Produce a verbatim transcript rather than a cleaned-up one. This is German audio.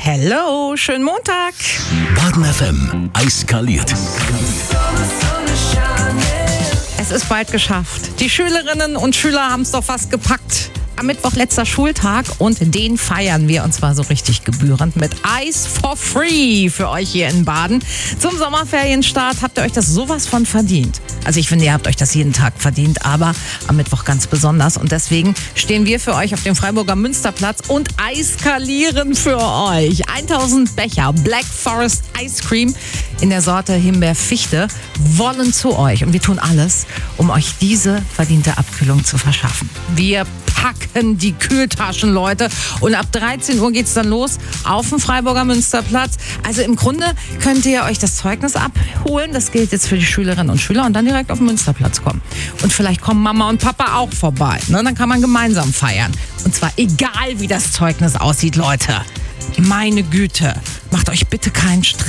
Hello, schönen Montag. Baden F M, eiskaliert. Es ist bald geschafft. Die Schülerinnen und Schüler haben es doch fast gepackt. Am Mittwoch letzter Schultag und den feiern wir, und zwar so richtig gebührend mit Eis for free für euch hier in Baden. Zum Sommerferienstart habt ihr euch das sowas von verdient. Also ich finde, ihr habt euch das jeden Tag verdient, aber am Mittwoch ganz besonders. Und deswegen stehen wir für euch auf dem Freiburger Münsterplatz und eiskalieren für euch. tausend Becher Black Forest Ice Cream in der Sorte Himbeer-Fichte wollen zu euch. Und wir tun alles, um euch diese verdiente Abkühlung zu verschaffen. Wir packen die Kühltaschen, Leute. Und ab dreizehn Uhr geht's dann los auf dem Freiburger Münsterplatz. Also im Grunde könnt ihr euch das Zeugnis abholen. Das gilt jetzt für die Schülerinnen und Schüler und dann direkt auf den Münsterplatz kommen. Und vielleicht kommen Mama und Papa auch vorbei. Ne? Dann kann man gemeinsam feiern. Und zwar egal, wie das Zeugnis aussieht, Leute. Meine Güte, macht euch bitte keinen Stress.